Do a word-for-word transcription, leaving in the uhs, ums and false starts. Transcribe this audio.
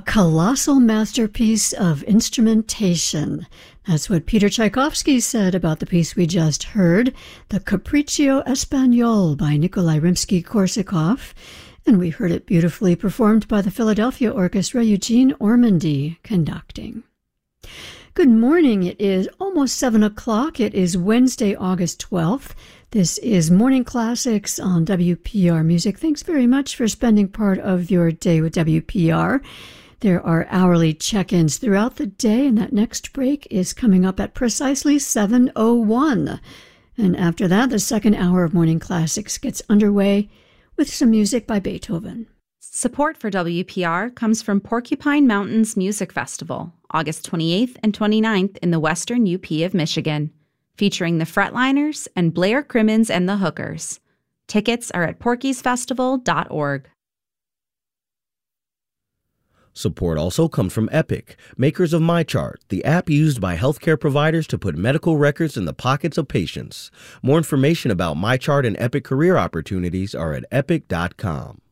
colossal masterpiece of instrumentation. That's what Peter Tchaikovsky said about the piece we just heard, the Capriccio Espagnol by Nikolai Rimsky-Korsakov. And we heard it beautifully performed by the Philadelphia Orchestra, Eugene Ormandy conducting. Good morning. It is almost seven o'clock. It is Wednesday, August twelfth. This is Morning Classics on W P R Music. Thanks very much for spending part of your day with W P R. There are hourly check-ins throughout the day, and that next break is coming up at precisely seven oh one. And after that, the second hour of Morning Classics gets underway with some music by Beethoven. Support for W P R comes from Porcupine Mountains Music Festival, August twenty-eighth and twenty-ninth in the western U P of Michigan, featuring the Fretliners and Blair Crimmins and the Hookers. Tickets are at porkies festival dot org. Support also comes from Epic, makers of MyChart, the app used by healthcare providers to put medical records in the pockets of patients. More information about MyChart and Epic career opportunities are at epic dot com.